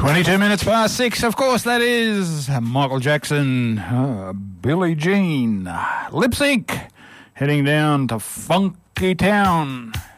22 minutes past 6, of course, that is Michael Jackson, Billie Jean, Lip Sync, heading down to Funky Town.